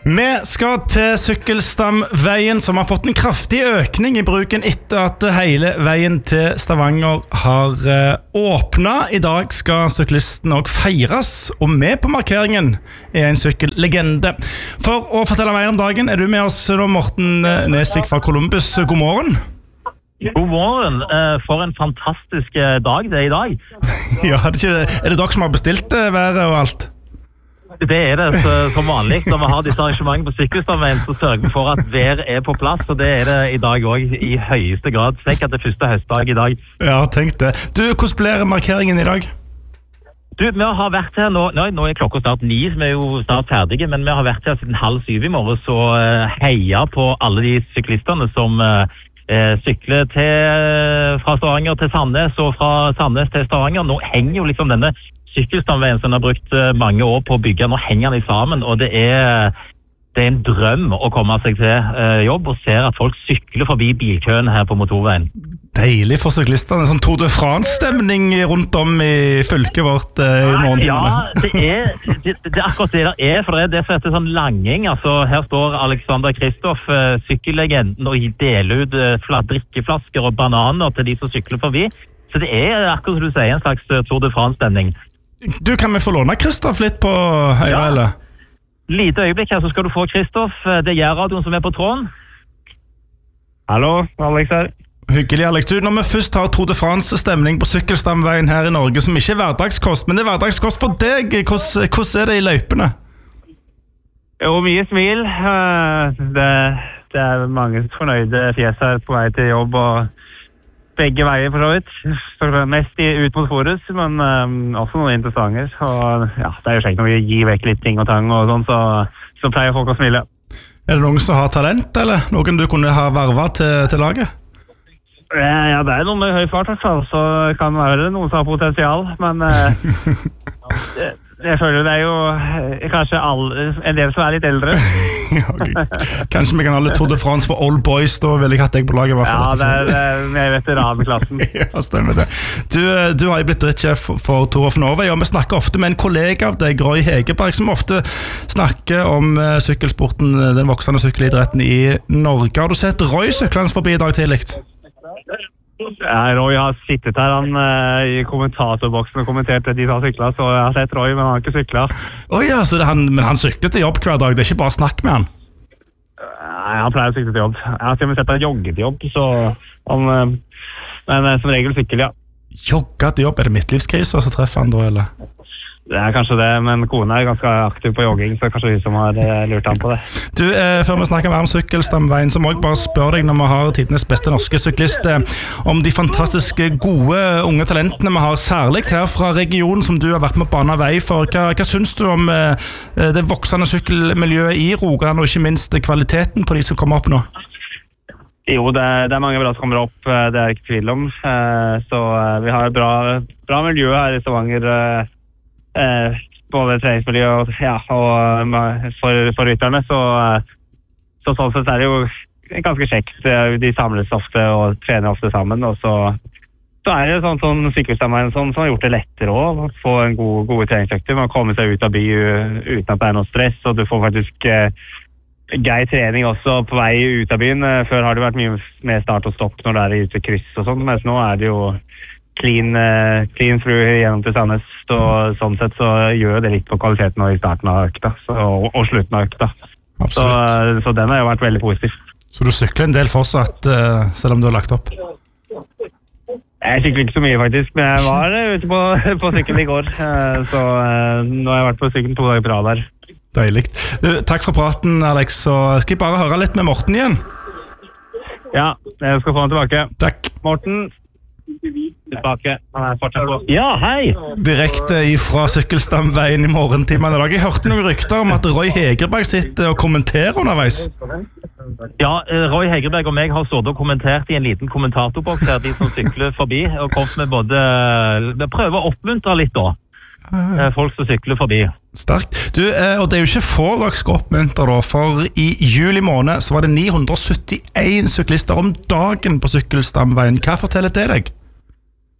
Vi skal til Sykkelstamveien, som har fått en kraftig økning i bruken etter at hele veien til Stavanger har åpnet. I dag skal syklisten også feires, og med på markeringen er en sykkellegende. For å fortelle mer om dagen er du med oss nå, Morten Nesvik fra Columbus. God morgen. God morgen. For en fantastisk dag det er i dag. Ja, er det dere som har bestilt været og alt? Det er det, som vanlig. Når vi har disse arrangementene på Sykkelstamveien, så sørger vi for at været er på plass, og det er det i dag også i høyeste grad. Sikkert det første høstdag i dag. Ja, tenk det. Du, hvordan blir markeringen i dag? Du, vi har vært her nå er klokka snart 9, så vi er jo snart ferdige, men vi har vært her siden 6:30 i morgen, så heia på alle de syklistene som sykler fra Stavanger til Sandnes, og fra Sandnes til Stavanger. Nå henger jo liksom denne Sykkelstamveien som har brukt mange år på å bygge. Nå henger den sammen, og det er en drøm å komme seg til jobb og se at folk sykler forbi bilkøen her på motorveien. Deilig for syklistene. Sånn Tour de France-stemning rundt om i fylket vårt i morgentimene. Ja, det er akkurat det der er, for det som heter sånn langing. Altså, her står Alexander Kristoff, sykkellegenden, og deler ut drikkeflasker og bananer til de som sykler forbi. Så det er akkurat som du sier, en slags Tour de France-stemning. Du, kan vi få låne Kristoff litt på høyre, eller? Lite øyeblikk her, så skal du få Kristoff. Det er Jærradioen som er på tråden. Hallo, Alex her. Hyggelig, Alex. Du, når vi først har Tour de France-stemning på Sykkelstamveien her i Norge, som ikke er hverdagskost, men det er hverdagskost for deg. Hvordan er det i løypene? Jo, mye smil. Det er mange fornøyde fjes her på vei til jobb, og begge veier for så vidt. Mest ut mot Forus, men også noen interessante. Og ja, det er jo kjekt når vi gir vekk litt ting og tang og sånn, så pleier folk å smile. Er det noen som har talent, eller? Noen du kunne ha vervet til laget? Ja, det er noen med høy fart, så kan det være noen som har potensial, men jeg føler det er jo kanskje en del som er litt eldre. Kanskje vi kan ha litt Tour de France for old boys, da vil jeg hatt deg på laget i hvert fall. Ja, det er med veteranklassen. Ja, stemmer det. Du har jo blitt drittsjef for Tour of Norway, og vi snakker ofte med en kollega av deg, Roy Hegerberg, som ofte snakker om sykkelsporten, den voksende sykkelidretten i Norge. Har du sett Roy syklende forbi i dag tidlig? Ja, Roy har sittet her i kommentatorboksen og kommentert de som har syklet, så jeg har sett Roy, men han har ikke syklet. Ja, men han sykler til jobb hver dag, det er ikke bare snakk med han? Nei, han pleier å sykle til jobb. Jeg har til og med sett han jogge til jobb, men som regel sykkel, ja. Jogge til jobb? Er det midtlivskriser så treffer han da, eller? Det er kanskje det, men kone er ganske aktiv på jogging, så kanskje hun som har lurt han på det. Du, før vi snakker mer om Sykkelstamveien, så må jeg bare spørre deg, når vi har tidenes beste norske syklist, om de fantastiske gode unge talentene vi har, særlig her fra regionen som du har vært med å bane vei for. Hva synes du om det voksende sykkelmiljøet i Rogaland, og ikke minst kvaliteten på de som kommer opp nå? Jo, det er mange bra som kommer opp, det er ikke tvil om. Så vi har bra miljø her i Stavanger, både treningsmiljø og for rytterne, så sånn sett er det jo ganske kjekt. De samles ofte og trener ofte sammen, og så er det sånn Sykkelstamveien som har gjort det lettere å få en gode treningsøkter. Man kommer seg ut av by uten at det er noe stress, og du får faktisk grei trening også på vei ut av byen. Før har det vært mye mer start og stopp når det er ute kryss og sånn, mens nå er det jo clean through gjennom til Sandnes, og sånn sett så gjør det litt på kvaliteten i starten av økta og slutten av økta. Så den har jo vært veldig positiv. Så du sykler en del fortsatt, selv om du har lagt opp? Jeg sykler ikke så mye faktisk, men jeg var ute på sykkel i går, så nå har jeg vært på sykkel 2 dager på rad der. Deilig. Takk for praten, Alex, så skal jeg bare høre litt med Morten igjen? Ja, jeg skal få han tilbake. Takk. Morten, tilbake. Han er fortsatt på. Ja, hei! Direkte fra Sykkelstamveien i morgentimene i dag. Jeg hørte noen rykter om at Roy Hegerberg sitter og kommenterer underveis. Ja, Roy Hegerberg og meg har stått og kommentert i en liten kommentatorboks her, de som sykler forbi, og kommet med både prøver å oppmuntre litt da. Folk som sykler forbi. Sterkt. Du, og det er jo ikke få dere skal oppmuntre da, for i juli måned så var det 971 syklister om dagen på Sykkelstamveien. Hva forteller det deg?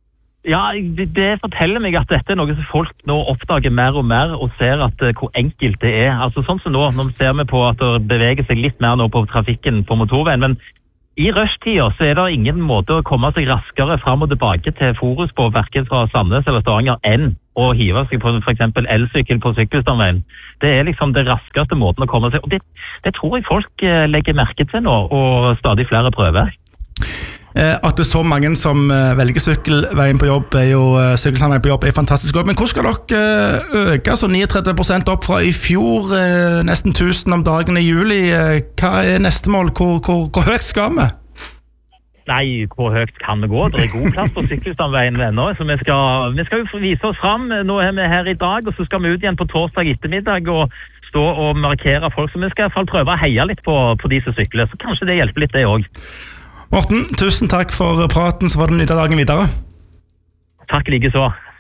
Ja, det forteller meg at dette noe som folk nå oppdager mer og mer og ser at hvor enkelt det Altså sånn som nå ser vi på at det beveger seg litt mer nå på trafikken på motorveien, men i rushtida så det ingen måte å komme seg raskere frem og tilbake til Forus på hverken fra Sandnes eller Stavanger enn å hive seg på for eksempel elsykkel på Sykkylstadveien. Det liksom det raskeste måten å komme seg, og det tror jeg folk legger merke til nå, og stadig flere prøver. At det så mange som velger sykkelveien på jobb sykkelsamveien på jobb fantastisk godt. Men hvor skal dere øke så 39% opp fra i fjor, nesten 1000 om dagen i juli? Hva neste mål? Hvor høyt skal vi? Nei, hvor høyt kan det gå? Det god plass på Sykkylstadveien ennå, så vi skal jo vise oss frem. Nå vi her i dag, og så skal vi ut igjen på torsdag ettermiddag og stå og markere folk, så vi skal i hvert fall prøve å heie litt på de som sykler, så kanskje det hjelper litt det også. Morten, tusen takk for praten, så var det nytt av dagen videre. Takk like så.